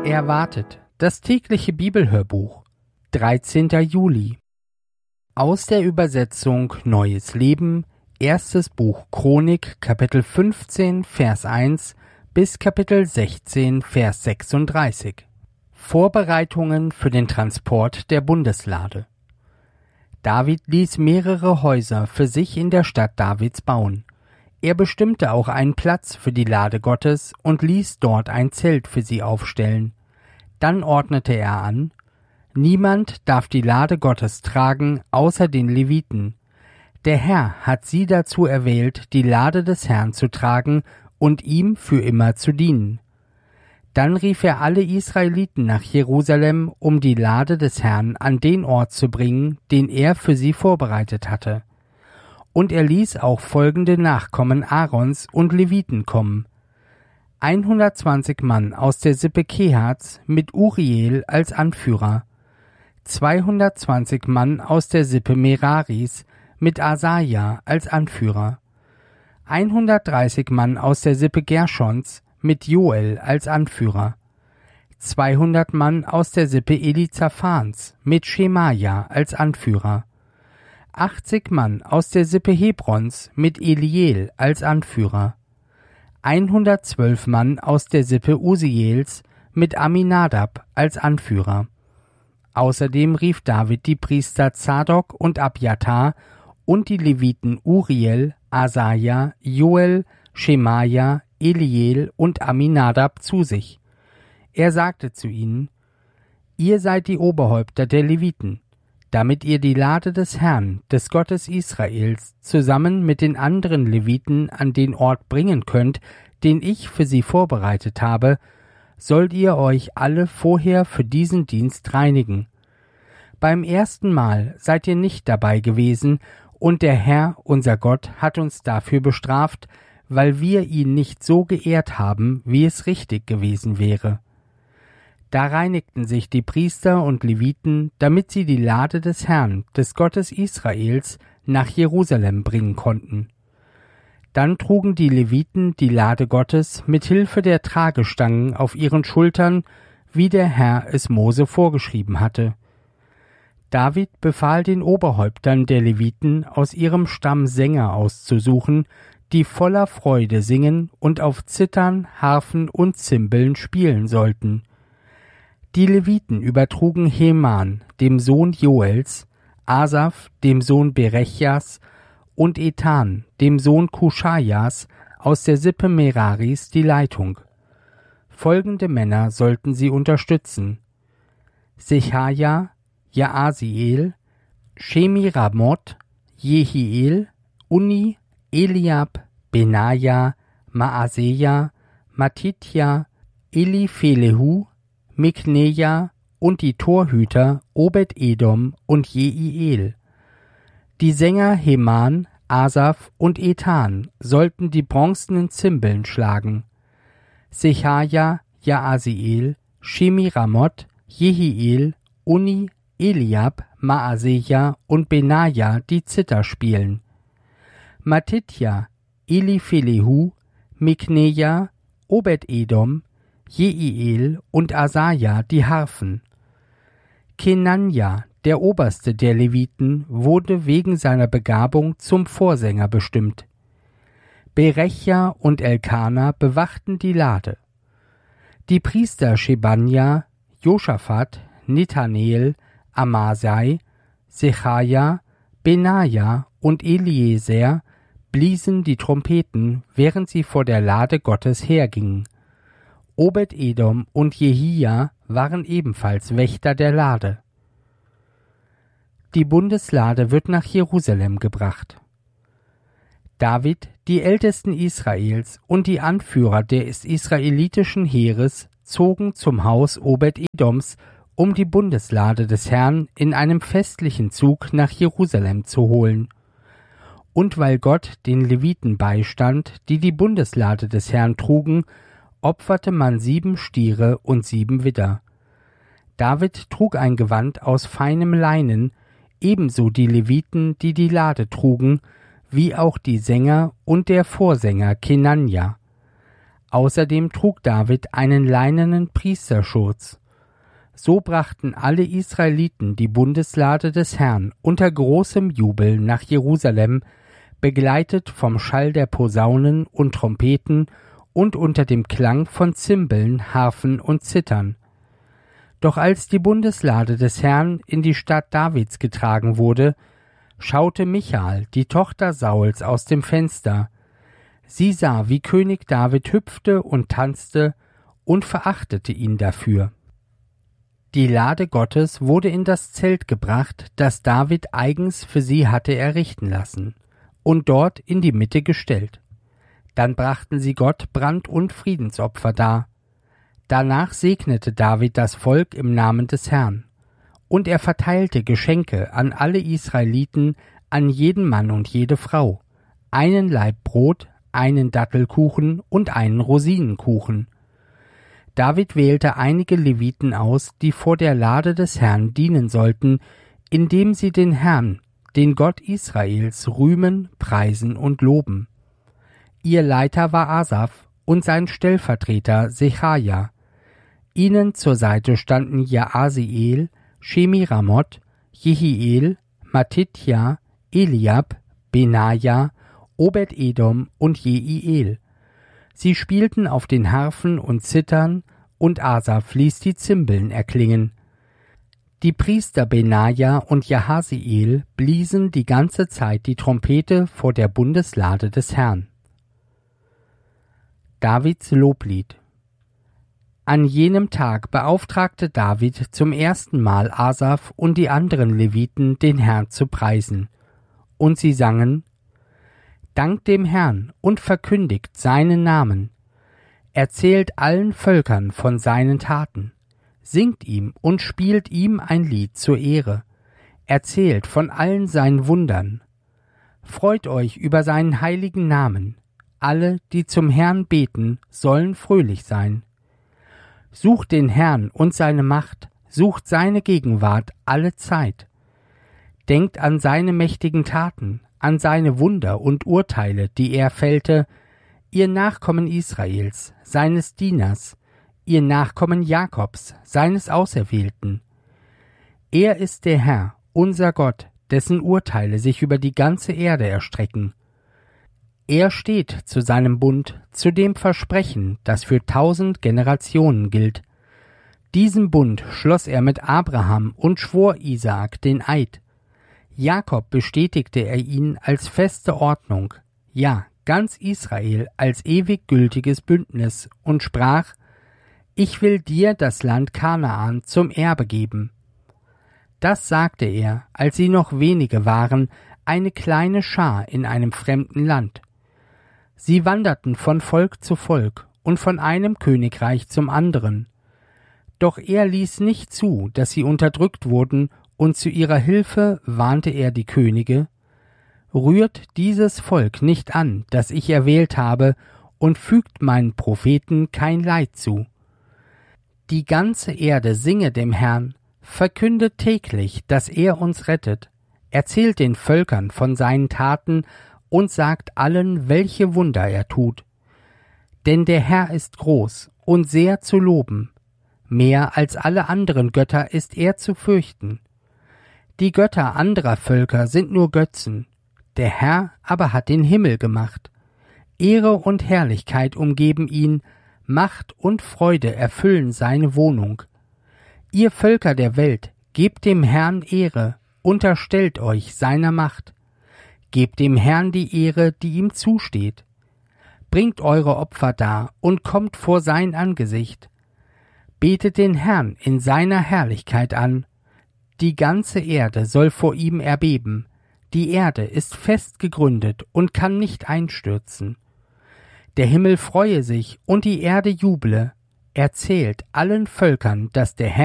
Erwartet, das tägliche Bibelhörbuch, 13. Juli. Aus der Übersetzung Neues Leben, erstes Buch Chronik, Kapitel 15, Vers 1 bis Kapitel 16, Vers 36. Vorbereitungen für den Transport der Bundeslade. David ließ mehrere Häuser für sich in der Stadt Davids bauen. Er bestimmte auch einen Platz für die Lade Gottes und ließ dort ein Zelt für sie aufstellen. Dann ordnete er an: Niemand darf die Lade Gottes tragen, außer den Leviten. Der Herr hat sie dazu erwählt, die Lade des Herrn zu tragen und ihm für immer zu dienen. Dann rief er alle Israeliten nach Jerusalem, um die Lade des Herrn an den Ort zu bringen, den er für sie vorbereitet hatte. Und er ließ auch folgende Nachkommen Aarons und Leviten kommen: 120 Mann aus der Sippe Kehats mit Uriel als Anführer, 220 Mann aus der Sippe Meraris mit Asaja als Anführer, 130 Mann aus der Sippe Gerschons mit Joel als Anführer, 200 Mann aus der Sippe Elizaphans mit Schemaja als Anführer, 80 Mann aus der Sippe Hebrons mit Eliel als Anführer, 112 Mann aus der Sippe Usiels mit Aminadab als Anführer. Außerdem rief David die Priester Zadok und Abjatar und die Leviten Uriel, Asaja, Joel, Schemaja, Eliel und Aminadab zu sich. Er sagte zu ihnen: Ihr seid die Oberhäupter der Leviten, damit ihr die Lade des Herrn, des Gottes Israels, zusammen mit den anderen Leviten an den Ort bringen könnt, den ich für sie vorbereitet habe, sollt ihr euch alle vorher für diesen Dienst reinigen. Beim ersten Mal seid ihr nicht dabei gewesen, und der Herr, unser Gott, hat uns dafür bestraft, weil wir ihn nicht so geehrt haben, wie es richtig gewesen wäre. Da reinigten sich die Priester und Leviten, damit sie die Lade des Herrn, des Gottes Israels, nach Jerusalem bringen konnten. Dann trugen die Leviten die Lade Gottes mit Hilfe der Tragestangen auf ihren Schultern, wie der Herr es Mose vorgeschrieben hatte. David befahl den Oberhäuptern der Leviten, aus ihrem Stamm Sänger auszusuchen, die voller Freude singen und auf Zithern, Harfen und Zimbeln spielen sollten. Die Leviten übertrugen Heman, dem Sohn Joels, Asaf, dem Sohn Berechjas, und Ethan, dem Sohn Kuschajas, aus der Sippe Meraris die Leitung. Folgende Männer sollten sie unterstützen: Sechaja, Jaasiel, Shemiramoth, Jehiel, Uni, Eliab, Benaja, Maaseja, Matithja, Eliphelehu, Mikneja und die Torhüter Obed-Edom und Jeiel. Die Sänger Heman, Asaf und Ethan sollten die bronzenen Zimbeln schlagen. Sechaja, Jaasiel, Shemiramoth, Jehiel, Uni, Eliab, Maaseja und Benaja die Zither spielen. Matithja, Eliphelehu, Mikneja, Obed-Edom, Jeiel und Asaja die Harfen. Kenanja, der oberste der Leviten, wurde wegen seiner Begabung zum Vorsänger bestimmt. Berechja und Elkana bewachten die Lade. Die Priester Schebanja, Josaphat, Nethanel, Amasai, Sechaja, Benaja und Eliezer bliesen die Trompeten, während sie vor der Lade Gottes hergingen. Obed-Edom und Jehia waren ebenfalls Wächter der Lade. Die Bundeslade wird nach Jerusalem gebracht. David, die Ältesten Israels und die Anführer des israelitischen Heeres zogen zum Haus Obed-Edoms, um die Bundeslade des Herrn in einem festlichen Zug nach Jerusalem zu holen. Und weil Gott den Leviten beistand, die die Bundeslade des Herrn trugen, opferte man 7 Stiere und 7 Widder. David trug ein Gewand aus feinem Leinen, ebenso die Leviten, die die Lade trugen, wie auch die Sänger und der Vorsänger Kenanja. Außerdem trug David einen leinenen Priesterschurz. So brachten alle Israeliten die Bundeslade des Herrn unter großem Jubel nach Jerusalem, begleitet vom Schall der Posaunen und Trompeten und unter dem Klang von Zimbeln, Harfen und Zithern. Doch als die Bundeslade des Herrn in die Stadt Davids getragen wurde, schaute Michal, die Tochter Sauls, aus dem Fenster. Sie sah, wie König David hüpfte und tanzte und verachtete ihn dafür. Die Lade Gottes wurde in das Zelt gebracht, das David eigens für sie hatte errichten lassen, und dort in die Mitte gestellt. Dann brachten sie Gott Brand- und Friedensopfer dar. Danach segnete David das Volk im Namen des Herrn. Und er verteilte Geschenke an alle Israeliten, an jeden Mann und jede Frau, einen Laib Brot, einen Dattelkuchen und einen Rosinenkuchen. David wählte einige Leviten aus, die vor der Lade des Herrn dienen sollten, indem sie den Herrn, den Gott Israels, rühmen, preisen und loben. Ihr Leiter war Asaf und sein Stellvertreter Sechaja. Ihnen zur Seite standen Jaasiel, Shemiramoth, Jehiel, Mattithia, Eliab, Benaja, Obed-Edom und Jeiel. Sie spielten auf den Harfen und Zithern, und Asaf ließ die Zimbeln erklingen. Die Priester Benaja und Jaasiel bliesen die ganze Zeit die Trompete vor der Bundeslade des Herrn. Davids Loblied. An jenem Tag beauftragte David zum ersten Mal Asaf und die anderen Leviten, den Herrn zu preisen. Und sie sangen: Dankt dem Herrn und verkündigt seinen Namen. Erzählt allen Völkern von seinen Taten. Singt ihm und spielt ihm ein Lied zur Ehre. Erzählt von allen seinen Wundern. Freut euch über seinen heiligen Namen. Alle, die zum Herrn beten, sollen fröhlich sein. Sucht den Herrn und seine Macht, sucht seine Gegenwart alle Zeit. Denkt an seine mächtigen Taten, an seine Wunder und Urteile, die er fällte, ihr Nachkommen Israels, seines Dieners, ihr Nachkommen Jakobs, seines Auserwählten. Er ist der Herr, unser Gott, dessen Urteile sich über die ganze Erde erstrecken. Er steht zu seinem Bund, zu dem Versprechen, das für 1000 Generationen gilt. Diesen Bund schloss er mit Abraham und schwor Isaak den Eid. Jakob bestätigte er ihn als feste Ordnung, ja, ganz Israel als ewig gültiges Bündnis, und sprach: Ich will dir das Land Kanaan zum Erbe geben. Das sagte er, als sie noch wenige waren, eine kleine Schar in einem fremden Land. Sie wanderten von Volk zu Volk und von einem Königreich zum anderen. Doch er ließ nicht zu, dass sie unterdrückt wurden, und zu ihrer Hilfe warnte er die Könige: Rührt dieses Volk nicht an, das ich erwählt habe, und fügt meinen Propheten kein Leid zu. Die ganze Erde singe dem Herrn, verkündet täglich, dass er uns rettet, erzählt den Völkern von seinen Taten und sagt allen, welche Wunder er tut. Denn der Herr ist groß und sehr zu loben, mehr als alle anderen Götter ist er zu fürchten. Die Götter anderer Völker sind nur Götzen, der Herr aber hat den Himmel gemacht. Ehre und Herrlichkeit umgeben ihn, Macht und Freude erfüllen seine Wohnung. Ihr Völker der Welt, gebt dem Herrn Ehre, unterstellt euch seiner Macht. Gebt dem Herrn die Ehre, die ihm zusteht. Bringt eure Opfer dar und kommt vor sein Angesicht. Betet den Herrn in seiner Herrlichkeit an. Die ganze Erde soll vor ihm erbeben. Die Erde ist fest gegründet und kann nicht einstürzen. Der Himmel freue sich und die Erde juble. Erzählt allen Völkern, dass der Herr